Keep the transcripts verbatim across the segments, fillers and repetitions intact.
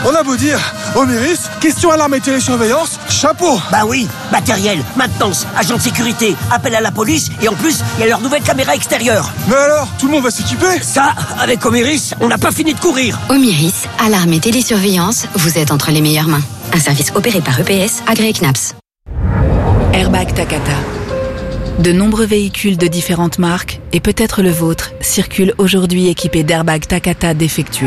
On a beau dire, Omiris, question alarme et télésurveillance, chapeau. Bah oui, matériel, maintenance, agent de sécurité, appel à la police, et en plus, il y a leur nouvelle caméra extérieure. Mais alors, tout le monde va s'équiper? Ça, avec Omiris, on n'a pas fini de courir. Omiris, alarme et télésurveillance, vous êtes entre les meilleures mains. Un service opéré par E P S, agréé C N A P S. Airbag Takata. De nombreux véhicules de différentes marques, et peut-être le vôtre, circulent aujourd'hui équipés d'airbags Takata défectueux.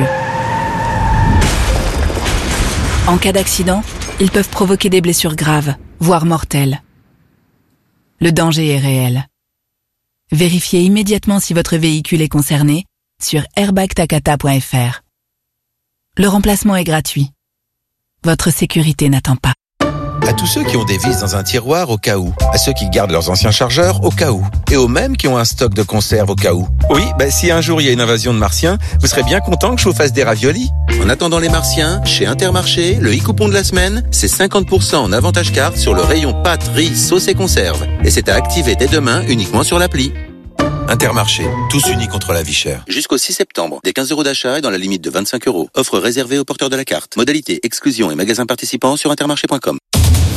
En cas d'accident, ils peuvent provoquer des blessures graves, voire mortelles. Le danger est réel. Vérifiez immédiatement si votre véhicule est concerné sur airbag takata point f r. Le remplacement est gratuit. Votre sécurité n'attend pas. À tous ceux qui ont des vis dans un tiroir au cas où, à ceux qui gardent leurs anciens chargeurs au cas où, et aux mêmes qui ont un stock de conserve au cas où. Oui, bah, si un jour il y a une invasion de martiens, vous serez bien content que je vous fasse des raviolis. En attendant les martiens, chez Intermarché, le e-coupon de la semaine, c'est cinquante pour cent en avantage carte sur le rayon pâtes, riz, sauce et conserve. Et c'est à activer dès demain uniquement sur l'appli. Intermarché, tous unis contre la vie chère. Jusqu'au six septembre, des quinze euros d'achat et dans la limite de vingt-cinq euros. Offre réservée aux porteurs de la carte. Modalité, exclusion et magasins participants sur intermarché point com.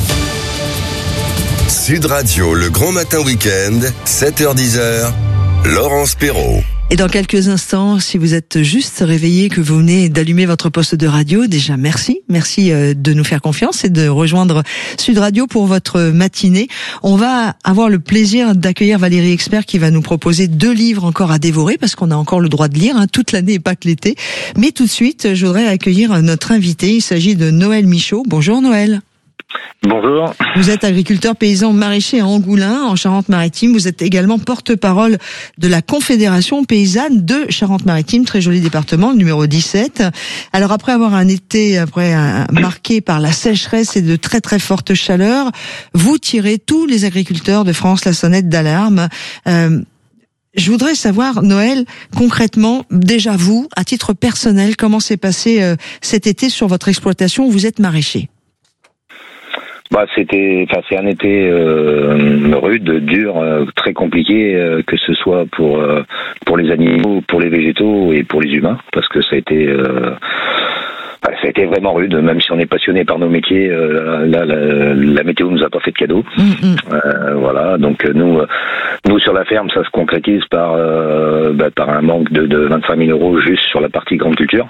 Sud Radio, le grand matin week-end, sept heures dix, Laurence Perrault. Et dans quelques instants, si vous êtes juste réveillé, que vous venez d'allumer votre poste de radio, déjà merci. Merci de nous faire confiance et de rejoindre Sud Radio pour votre matinée. On va avoir le plaisir d'accueillir Valérie Expert qui va nous proposer deux livres encore à dévorer parce qu'on a encore le droit de lire, hein, toute l'année et pas que l'été. Mais tout de suite, je voudrais accueillir notre invité. Il s'agit de Noël Michaud. Bonjour Noël. Bonjour. Vous êtes agriculteur paysan maraîcher à Angoulins, en Charente-Maritime. Vous êtes également porte-parole de la Confédération paysanne de Charente-Maritime, très joli département, numéro dix-sept. Alors après avoir un été après un, marqué par la sécheresse et de très très fortes chaleurs, vous tirez tous les agriculteurs de France la sonnette d'alarme. Euh, Je voudrais savoir, Noël, concrètement, déjà vous, à titre personnel, comment s'est passé euh, cet été sur votre exploitation où vous êtes maraîcher? Bah c'était, enfin c'est un été euh, rude, dur, euh, très compliqué, euh, que ce soit pour euh, pour les animaux, pour les végétaux et pour les humains, parce que ça a été euh, bah, ça a été vraiment rude. Même si on est passionné par nos métiers, euh, là la, la météo nous a pas fait de cadeau. Mmh. Euh, voilà, donc nous nous sur la ferme, ça se concrétise par euh, bah, par un manque de, de vingt-cinq mille euros juste sur la partie grande culture,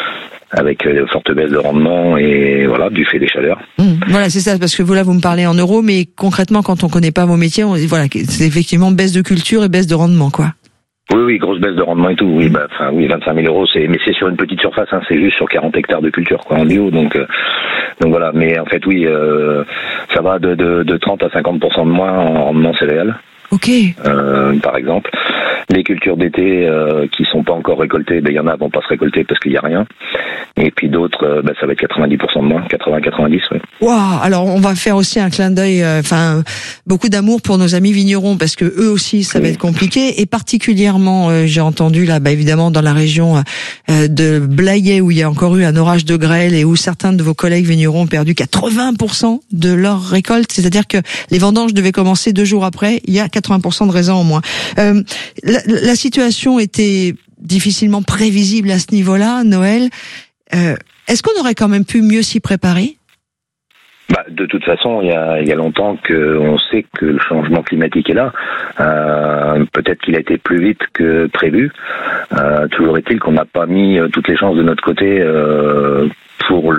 avec de fortes baisses de rendement et voilà, du fait des chaleurs. Mmh, voilà, c'est ça, parce que vous là, vous me parlez en euros, mais concrètement, quand on connaît pas vos métiers, on, voilà, c'est effectivement baisse de culture et baisse de rendement, quoi. Oui, oui, grosse baisse de rendement et tout. Oui, bah, enfin, oui, vingt-cinq mille euros, c'est, mais c'est sur une petite surface, hein, c'est juste sur quarante hectares de culture, quoi, en bio, donc, euh, donc voilà. Mais en fait, oui, euh, ça va de, de, de trente à cinquante pour cent de moins en rendement céréales. Ok. Euh, par exemple, les cultures d'été euh, qui sont pas encore récoltées, ben il y en a vont pas se récolter parce qu'il y a rien. Et puis d'autres, euh, ben ça va être quatre-vingt-dix pour cent de moins, quatre-vingts à quatre-vingt-dix, ouais. Waouh. Alors on va faire aussi un clin d'œil, enfin euh, beaucoup d'amour pour nos amis vignerons parce que eux aussi ça oui. va être compliqué et particulièrement euh, j'ai entendu là, bah évidemment dans la région euh, de Blayais où il y a encore eu un orage de grêle et où certains de vos collègues vignerons ont perdu quatre-vingts pour cent de leur récolte, c'est-à-dire que les vendanges devaient commencer deux jours après, il y a quatre-vingts pour cent de raisins en moins. Euh, la, la situation était difficilement prévisible à ce niveau-là, Noël. Euh, est-ce qu'on aurait quand même pu mieux s'y préparer ? Bah, de toute façon, il y a, il y a longtemps qu'on sait que le changement climatique est là. Euh, peut-être qu'il a été plus vite que prévu. Euh, toujours est-il qu'on n'a pas mis toutes les chances de notre côté euh, pour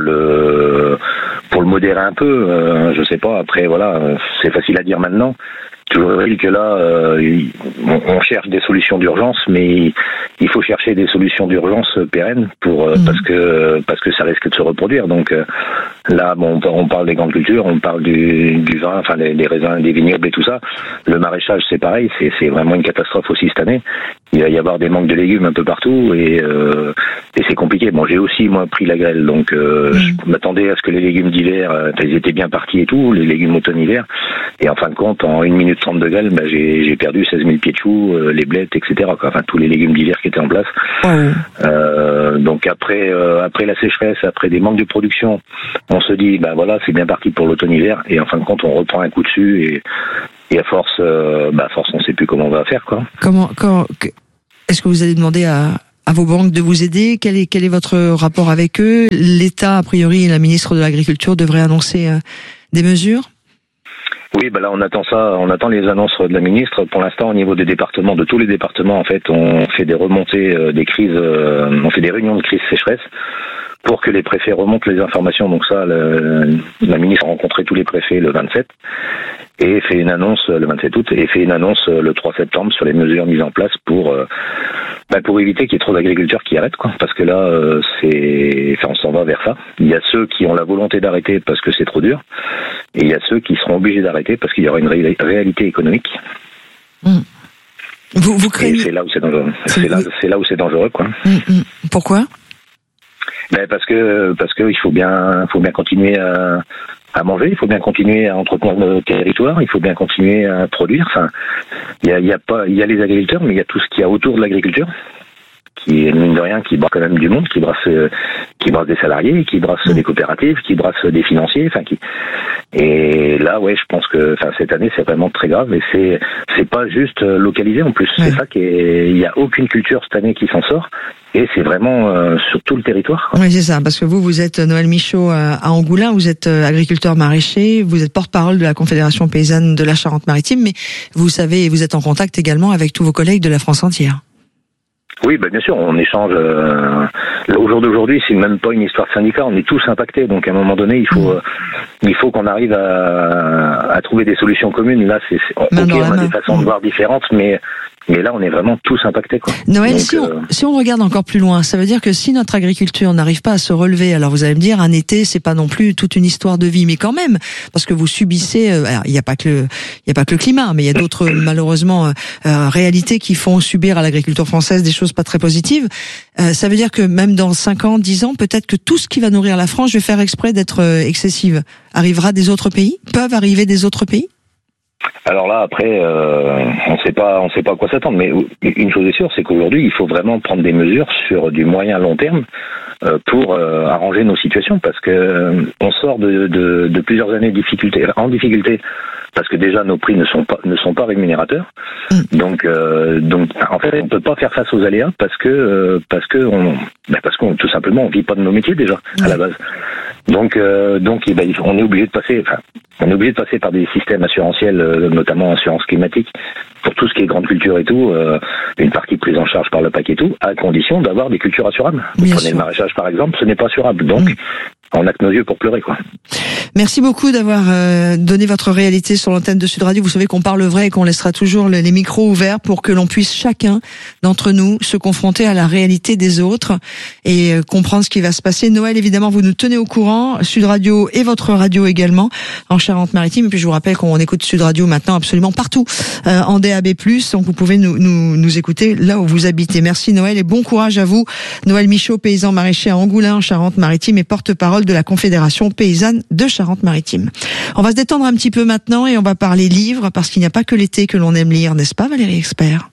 le pour le modérer un peu. Euh, je sais pas. Après, voilà, c'est facile à dire maintenant. Toujours est-il que là, euh, on cherche des solutions d'urgence, mais il faut chercher des solutions d'urgence pérennes pour euh, mmh. parce que parce que ça risque de se reproduire. Donc euh, là, bon, on parle des grandes cultures, on parle du, du vin, enfin des, des raisins, des vignobles et tout ça. Le maraîchage, c'est pareil, c'est, c'est vraiment une catastrophe aussi cette année. Il va y avoir des manques de légumes un peu partout et, euh, et c'est compliqué. Bon, j'ai aussi moi pris la grêle, donc euh, mmh. je m'attendais à ce que les légumes d'hiver, euh, ils étaient bien partis et tout, les légumes automne-hiver. Et en fin de compte, en une minute trente de grêle, bah, j'ai, j'ai perdu seize mille pieds de choux, euh, les blettes, et cetera. Quoi. Enfin, tous les légumes d'hiver qui étaient en place. Mmh. Euh, donc après, euh, après la sécheresse, après des manques de production, on se dit, ben bah, voilà, c'est bien parti pour l'automne-hiver. Et en fin de compte, on reprend un coup dessus et, et à force, euh, bah, à force, on ne sait plus comment on va faire, quoi. Comment, quand, est-ce que vous allez demander à à vos banques de vous aider. Quel est, quel est votre rapport avec eux? L'État, a priori, la ministre de l'Agriculture devrait annoncer euh, des mesures. Oui, bah là on attend ça, on attend les annonces de la ministre. Pour l'instant, au niveau des départements, de tous les départements, en fait, on fait des remontées euh, des crises, euh, on fait des réunions de crise sécheresse pour que les préfets remontent les informations. Donc ça, le, la ministre a rencontré tous les préfets le vingt-sept et fait une annonce le vingt-sept août et fait une annonce le trois septembre sur les mesures mises en place pour euh, bah pour éviter qu'il y ait trop d'agriculteurs qui arrêtent, quoi. Parce que là, euh, c'est, enfin, on s'en va vers ça. Il y a ceux qui ont la volonté d'arrêter parce que c'est trop dur, et il y a ceux qui seront obligés d'arrêter parce qu'il y aura une ré- réalité économique. Mmh. Vous, vous craignez... Et c'est là où c'est dangereux. C'est, c'est là, c'est là où c'est dangereux, quoi. Mmh. Pourquoi? Ben parce que parce que il faut bien faut bien continuer à, à manger, il faut bien continuer à entretenir nos territoires, il faut bien continuer à produire. Enfin, il y a, il y a pas il y a les agriculteurs, mais il y a tout ce qu'il y a autour de l'agriculture, qui est mine de rien, qui brasse quand même du monde, qui brasse qui brasse des salariés, qui brasse mmh. des coopératives, qui brasse des financiers, enfin qui. Et là, ouais, je pense que, enfin, cette année, c'est vraiment très grave, et c'est c'est pas juste localisé en plus. Ouais. C'est ça qui est, il y a aucune culture cette année qui s'en sort. Et c'est vraiment euh, sur tout le territoire, quoi. Oui, c'est ça, parce que vous, vous êtes Noël Michaud euh, à Angoulins, vous êtes euh, agriculteur maraîcher, vous êtes porte-parole de la Confédération paysanne de la Charente-Maritime, mais vous savez, vous êtes en contact également avec tous vos collègues de la France entière. Oui, bah bien sûr, on échange. Euh, au jour d'aujourd'hui, c'est même pas une histoire de syndicat, on est tous impactés. Donc à un moment donné, il faut, euh, il faut qu'on arrive à, à trouver des solutions communes. Là, c'est, c'est ok, on a main. des façons de voir différentes, mais mais là, on est vraiment tous impactés, quoi. Noël, Donc, si, euh... on, si on regarde encore plus loin, ça veut dire que si notre agriculture n'arrive pas à se relever, alors vous allez me dire, un été, c'est pas non plus toute une histoire de vie, mais quand même, parce que vous subissez, euh, il n'y a pas que le, il y a pas que le climat, mais il y a d'autres malheureusement euh, réalités qui font subir à l'agriculture française des choses pas très positives. Euh, ça veut dire que même dans cinq ans, dix ans, peut-être que tout ce qui va nourrir la France, je vais faire exprès d'être euh, excessive, arrivera des autres pays, peuvent arriver des autres pays. Alors là, après, euh, on sait pas, on sait pas à quoi s'attendre. Mais une chose est sûre, c'est qu'aujourd'hui, il faut vraiment prendre des mesures sur du moyen long terme euh, pour euh, arranger nos situations, parce que euh, on sort de, de, de plusieurs années de difficulté, en difficulté, parce que déjà nos prix ne sont pas ne sont pas rémunérateurs. Donc, euh, donc, en fait, on peut pas faire face aux aléas parce que euh, parce que on, ben parce qu'on tout simplement on vit pas de nos métiers déjà à la base. Donc, euh, donc, eh ben, on est obligé de passer, enfin, on est obligé de passer par des systèmes assurantiels, euh, notamment assurance climatique, pour tout ce qui est grande culture et tout, euh, une partie prise en charge par le pack et tout, à condition d'avoir des cultures assurables. Vous prenez sûr. Le maraîchage par exemple, ce n'est pas assurable. Donc, mmh. on a que nos yeux pour pleurer, quoi. Merci beaucoup d'avoir euh, donné votre réalité sur l'antenne de Sud Radio. Vous savez qu'on parle vrai et qu'on laissera toujours les, les micros ouverts pour que l'on puisse chacun d'entre nous se confronter à la réalité des autres et euh, comprendre ce qui va se passer. Noël, évidemment, vous nous tenez au courant, Sud Radio et votre radio également en Charente-Maritime. Et puis je vous rappelle qu'on écoute Sud Radio maintenant absolument partout euh, en D A B plus, donc vous pouvez nous, nous, nous écouter là où vous habitez. Merci Noël et bon courage à vous. Noël Michaud, paysan maraîcher à Angoulins en Charente-Maritime et porte-parole de la Confédération paysanne de Charente-Maritime. On va se détendre un petit peu maintenant et on va parler livres, parce qu'il n'y a pas que l'été que l'on aime lire, n'est-ce pas Valérie Expert?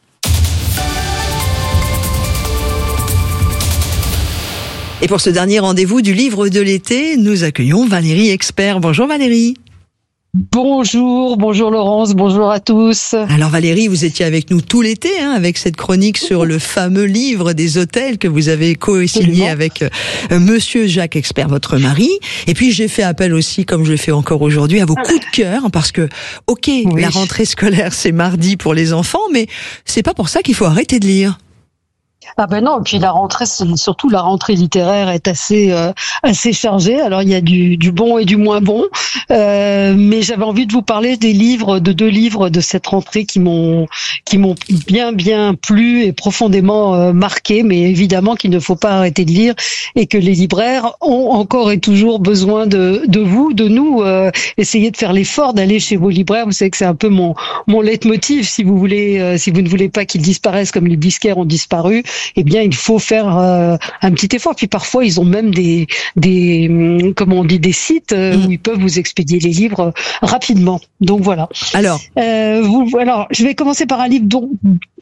Et pour ce dernier rendez-vous du livre de l'été, nous accueillons Valérie Expert. Bonjour Valérie. Bonjour, bonjour Laurence, bonjour à tous. Alors Valérie, vous étiez avec nous tout l'été, hein, avec cette chronique sur le fameux livre des hôtels que vous avez co-signé avec euh, Monsieur Jacques Expert, votre mari. Et puis j'ai fait appel aussi, comme je le fais encore aujourd'hui, à vos coups de cœur, parce que, ok, oui. La rentrée scolaire c'est mardi pour les enfants, mais c'est pas pour ça qu'il faut arrêter de lire. Ah ben non, et puis la rentrée, surtout la rentrée littéraire est assez euh, assez chargée. Alors il y a du, du bon et du moins bon, euh, mais j'avais envie de vous parler des livres, de deux livres de cette rentrée qui m'ont qui m'ont bien bien plu et profondément euh, marqué, mais évidemment qu'il ne faut pas arrêter de lire et que les libraires ont encore et toujours besoin de de vous, de nous. Euh, essayez de faire l'effort d'aller chez vos libraires. Vous savez que c'est un peu mon mon leitmotiv. Si vous voulez, euh, si vous ne voulez pas qu'ils disparaissent comme les disquaires ont disparu, eh bien, il faut faire euh, un petit effort. Puis parfois, ils ont même des, des, comment on dit, des sites euh, mmh. où ils peuvent vous expédier les livres euh, rapidement. Donc voilà. Alors, euh, vous, alors, je vais commencer par un livre dont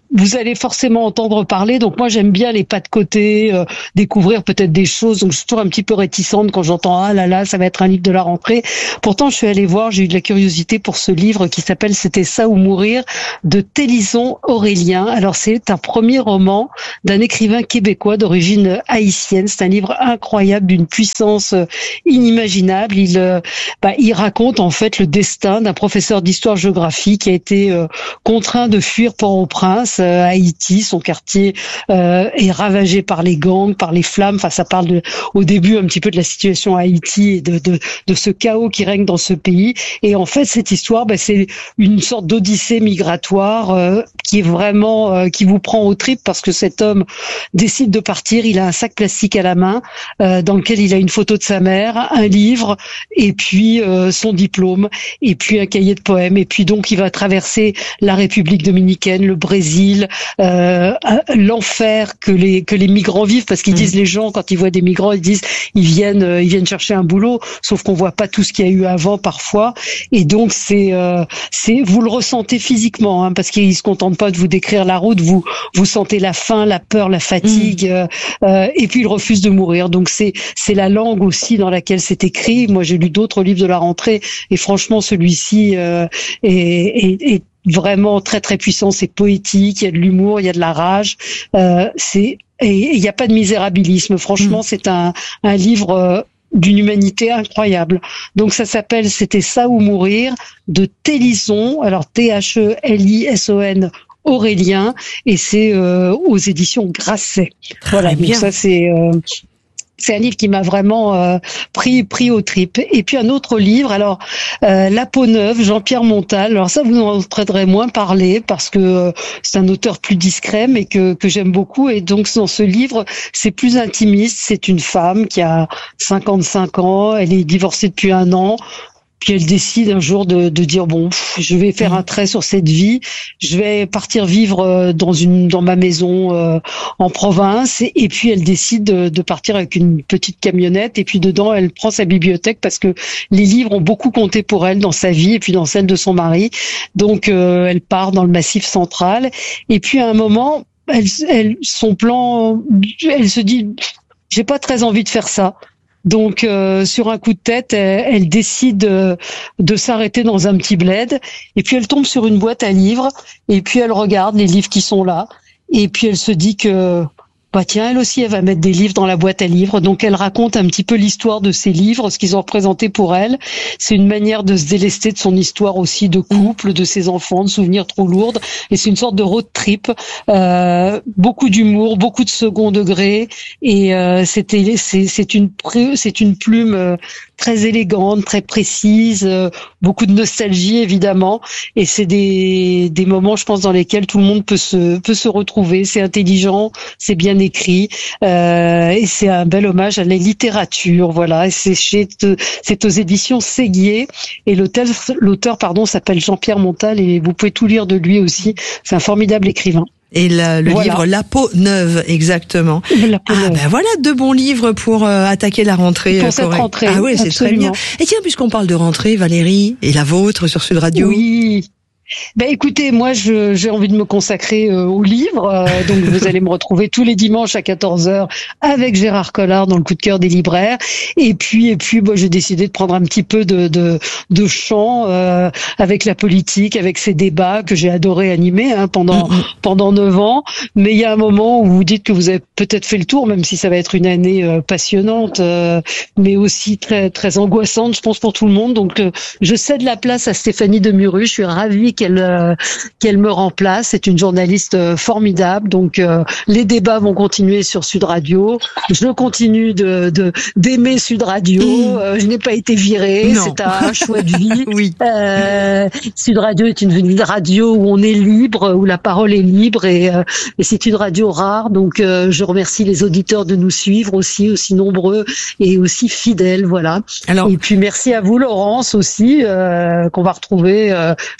vous allez forcément entendre parler. Donc moi j'aime bien les pas de côté, euh, découvrir peut-être des choses. Donc je suis toujours un petit peu réticente quand j'entends ah là là ça va être un livre de la rentrée. Pourtant je suis allée voir, j'ai eu de la curiosité pour ce livre qui s'appelle C'était ça ou mourir de Télison Aurélien. Alors c'est un premier roman d'un écrivain québécois d'origine haïtienne. C'est un livre incroyable d'une puissance inimaginable. Il euh, bah, il raconte en fait le destin d'un professeur d'histoire-géographie qui a été euh, contraint de fuir Port-au-Prince, euh, Haïti. Son quartier euh, est ravagé par les gangs, par les flammes. Enfin, ça parle de, au début un petit peu de la situation à Haïti et de, de, de ce chaos qui règne dans ce pays. Et en fait, cette histoire, bah, c'est une sorte d'odyssée migratoire euh, qui est vraiment, euh, qui vous prend aux tripes parce que cet homme décide de partir. Il a un sac plastique à la main euh, dans lequel il a une photo de sa mère, un livre et puis euh, son diplôme et puis un cahier de poèmes. Et puis donc, il va traverser la République dominicaine, le Brésil, euh, l'enfer que les que les migrants vivent parce qu'ils mmh. disent les gens quand ils voient des migrants, ils disent ils viennent euh, ils viennent chercher un boulot, sauf qu'on voit pas tout ce qu'il y a eu avant parfois. Et donc c'est euh, c'est vous le ressentez physiquement hein, parce qu'ils se contentent pas de vous décrire la route, vous vous sentez la faim, la peur, la fatigue, mmh. euh, euh, et puis il refuse de mourir. Donc c'est c'est la langue aussi dans laquelle c'est écrit. Moi j'ai lu d'autres livres de la rentrée et franchement celui-ci euh, est, est, est vraiment très très puissant. C'est poétique, il y a de l'humour, il y a de la rage. Euh, c'est et il n'y a pas de misérabilisme. Franchement, mmh. c'est un un livre euh, d'une humanité incroyable. Donc ça s'appelle C'était ça ou mourir de Télison. Alors T H E L I S O N Aurélien et c'est euh, aux éditions Grasset. Voilà. Donc ça c'est euh, c'est un livre qui m'a vraiment euh, pris pris aux tripes. Et puis un autre livre, alors euh, La peau neuve, Jean-Pierre Montal. Alors ça, vous en entendrez moins parler parce que euh, c'est un auteur plus discret, mais que que j'aime beaucoup. Et donc dans ce livre, c'est plus intimiste. C'est une femme qui a cinquante-cinq ans, elle est divorcée depuis un an. Puis elle décide un jour de, de dire bon, pff, je vais faire un trait sur cette vie, je vais partir vivre dans une dans ma maison euh, en province. Et, et puis elle décide de, de partir avec une petite camionnette. Et puis dedans, elle prend sa bibliothèque parce que les livres ont beaucoup compté pour elle dans sa vie et puis dans celle de son mari. Donc euh, elle part dans le Massif central. Et puis à un moment, elle, elle son plan, elle se dit j'ai pas très envie de faire ça. Donc, euh, sur un coup de tête, elle, elle décide de, de s'arrêter dans un petit bled. Et puis, elle tombe sur une boîte à livres. Et puis, elle regarde les livres qui sont là. Et puis, elle se dit que, bah tiens, elle aussi, elle va mettre des livres dans la boîte à livres. Donc, elle raconte un petit peu l'histoire de ces livres, ce qu'ils ont représenté pour elle. C'est une manière de se délester de son histoire aussi de couple, de ses enfants, de souvenirs trop lourds. Et c'est une sorte de road trip. Euh, beaucoup d'humour, beaucoup de second degré. Et euh, c'était, c'est, c'est une, c'est une plume euh, très élégante, très précise, euh, beaucoup de nostalgie évidemment. Et c'est des, des moments, je pense, dans lesquels tout le monde peut se, peut se retrouver. C'est intelligent, c'est bien écrit, euh, et c'est un bel hommage à la littérature. Voilà, et c'est chez, c'est aux éditions Séguier. Et l'auteur, l'auteur, pardon, s'appelle Jean-Pierre Montal, et vous pouvez tout lire de lui aussi. C'est un formidable écrivain. Et la, le voilà. livre La peau neuve, exactement. La peau ah neuve. ben voilà deux bons livres pour euh, attaquer la rentrée. Pour cette rentrée. Ah oui, c'est très bien. Et tiens, puisqu'on parle de rentrée, Valérie, et la vôtre sur Sud Radio. Oui. Ben écoutez, moi je, j'ai envie de me consacrer euh, au livre, euh, donc vous allez me retrouver tous les dimanches à quatorze heures avec Gérard Collard dans le coup de cœur des libraires. Et puis et puis, bon, j'ai décidé de prendre un petit peu de de, de chant euh, avec la politique, avec ces débats que j'ai adoré animer hein, pendant mmh. pendant neuf ans. Mais il y a un moment où vous dites que vous avez peut-être fait le tour, même si ça va être une année euh, passionnante, euh, mais aussi très très angoissante, je pense pour tout le monde. Donc euh, je cède la place à Stéphanie Demuru. Je suis ravie qu'elle euh, qu'elle me remplace. C'est une journaliste euh, formidable. Donc euh, les débats vont continuer sur Sud Radio. Je continue de, de d'aimer Sud Radio. Mmh. Euh, je n'ai pas été virée. Non. C'est un choix de vie. Oui. Euh, Sud Radio est une, une radio où on est libre, où la parole est libre et, euh, et c'est une radio rare. Donc euh, je remercie les auditeurs de nous suivre aussi, aussi nombreux et aussi fidèles. Voilà. Alors. Et puis merci à vous Laurence aussi euh, qu'on va retrouver. Euh, je fais votre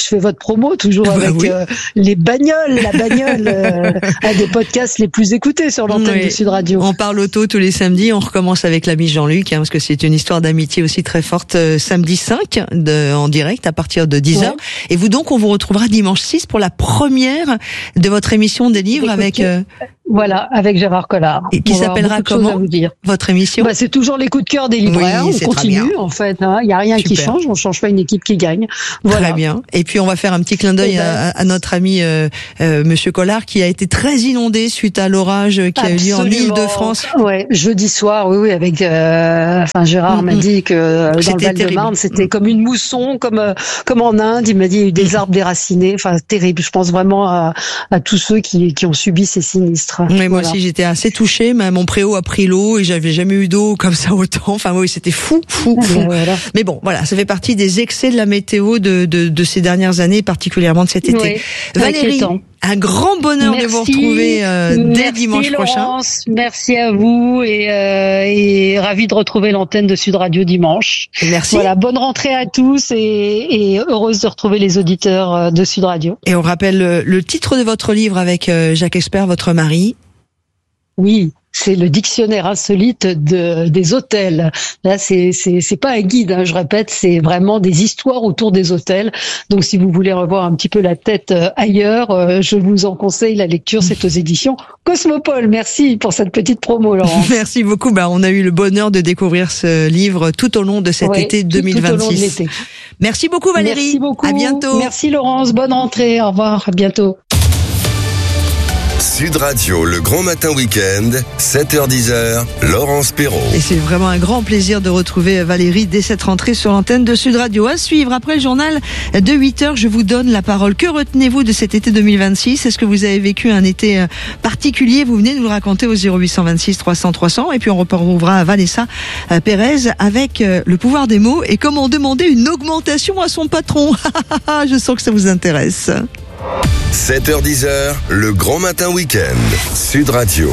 promo, toujours bah avec oui. euh, les bagnoles, la bagnole, euh, un des podcasts les plus écoutés sur l'antenne Oui. de Sud Radio. On parle auto tous les samedis. On recommence avec l'ami Jean-Luc, hein, parce que c'est une histoire d'amitié aussi très forte. Euh, samedi cinq, de, en direct, à partir de dix heures. Ouais. Et vous donc, on vous retrouvera dimanche six pour la première de votre émission des livres Écoutez, avec... Euh... Voilà, avec Gérard Collard. Et qui s'appellera comment, vous dire. Votre émission? Bah, c'est toujours les coups de cœur des libraires. Oui, on continue, en fait. Il hein. n'y a rien Super. qui change. On change pas une équipe qui gagne. Voilà. Très bien. Et puis, on va faire un petit clin d'œil ben, à, à notre ami euh, euh, Monsieur Collard, qui a été très inondé suite à l'orage qui a eu lieu en Île-de-France. Ouais, jeudi soir, oui, oui, avec. Euh, enfin, Gérard mm-hmm. m'a dit que dans le Val-de-Marne, c'était mm-hmm. comme une mousson, comme euh, comme en Inde. Il m'a dit il y a eu des mm-hmm. arbres déracinés. Enfin, terrible. Je pense vraiment à, à tous ceux qui qui ont subi ces sinistres. Mais moi voilà. aussi, j'étais assez touchée. Mais mon préau a pris l'eau et j'avais jamais eu d'eau comme ça autant. Enfin, oui, c'était fou, fou, fou. Mais, voilà. mais bon, voilà, ça fait partie des excès de la météo de de, de ces dernières années, particulièrement de cet été. Oui, Valérie, un grand bonheur merci, de vous retrouver euh, dès merci dimanche Laurence, prochain. Merci à vous et, euh, et ravi de retrouver l'antenne de Sud Radio dimanche. Merci. Voilà, bonne rentrée à tous et, et heureuse de retrouver les auditeurs de Sud Radio. Et on rappelle le, le titre de votre livre avec Jacques Expert, votre mari. Oui. C'est le dictionnaire insolite de, des hôtels. Là, c'est, c'est, c'est pas un guide, hein, je répète, c'est vraiment des histoires autour des hôtels. Donc, si vous voulez revoir un petit peu la tête ailleurs, euh, je vous en conseille la lecture. C'est aux éditions Cosmopole. Merci pour cette petite promo, Laurence. Merci beaucoup. Bah, on a eu le bonheur de découvrir ce livre tout au long de cet oui, été deux mille vingt-six. Tout au long de l'été. Merci beaucoup, Valérie. Merci beaucoup. À bientôt. Merci, Laurence. Bonne rentrée. Au revoir. À bientôt. Sud Radio, le grand matin week-end, sept heures dix, Laurence Perrault. Et c'est vraiment un grand plaisir de retrouver Valérie dès cette rentrée sur l'antenne de Sud Radio. À suivre, après le journal de huit heures, je vous donne la parole. Que retenez-vous de cet été deux mille vingt-six? Est-ce que vous avez vécu un été particulier? Vous venez nous le raconter au zéro huit vingt-six trois cents trois cents. Et puis on retrouvera Vanessa Pérez avec le pouvoir des mots et comment demander une augmentation à son patron. Je sens que ça vous intéresse. sept heures dix, le grand matin week-end, Sud Radio.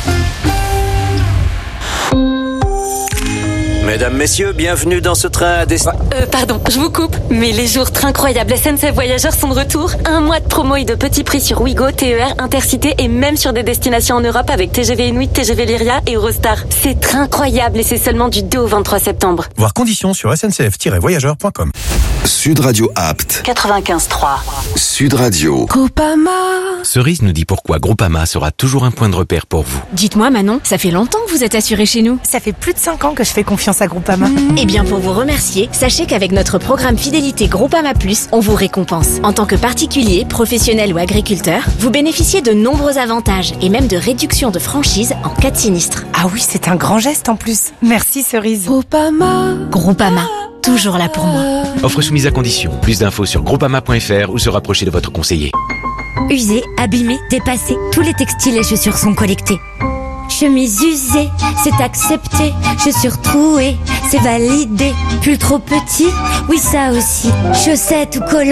Mesdames, messieurs, bienvenue dans ce train à destination. Euh, pardon, je vous coupe, mais les jours Trancroyables S N C F Voyageurs sont de retour. Un mois de promo et de petits prix sur Ouigo, T E R, Intercité et même sur des destinations en Europe avec T G V Inuit, T G V Lyria et Eurostar. C'est Trancroyable et c'est seulement du deux au vingt-trois septembre. Voir conditions sur s n c f tiret voyageurs point com. Sud Radio Apt. quatre-vingt-quinze trois. Sud Radio. Groupama. Cerise nous dit pourquoi Groupama sera toujours un point de repère pour vous. Dites-moi Manon, ça fait longtemps que vous êtes assuré chez nous. Ça fait plus de cinq ans que je fais confiance à Groupama. Mmh. Eh bien pour vous remercier, sachez qu'avec notre programme fidélité Groupama Plus, on vous récompense. En tant que particulier, professionnel ou agriculteur, vous bénéficiez de nombreux avantages et même de réductions de franchise en cas de sinistre. Ah oui, c'est un grand geste en plus. Merci Cerise. Groupama. Groupama. Toujours là pour moi. Offre soumise à condition. Plus d'infos sur groupama point f r ou se rapprocher de votre conseiller. Usés, abîmés, dépassés, tous les textiles et chaussures sont collectés. Chemise usée, c'est accepté. Chaussures trouées, c'est validé. Pull trop petit, oui ça aussi. Chaussettes ou collants.